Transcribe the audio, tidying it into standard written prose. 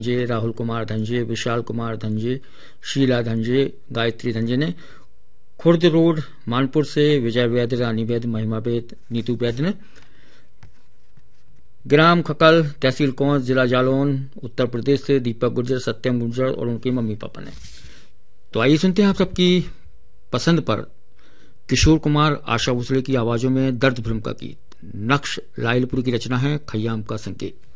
धनंजय, राहुल कुमार धनंजय, विशाल कुमार धनंजय, शीला धनंजय, गायत्री धनंजय ने। खुर्द रोड मानपुर से विजय वैद्य, रानी वैद्य, महिमा वैद्य, नीतू वैद्य ने। ग्राम खकल, तहसील कौंस, जिला जालौन, उत्तर प्रदेश से दीपक गुर्जर, सत्यम गुर्जर और उनके मम्मी पापा ने। तो आइए सुनते हैं आप सबकी पसंद पर किशोर कुमार, आशा भोसले की आवाजों में दर्द भ्रम का गीत। नक्श लाइलपुर की रचना है, खयाम का संकेत।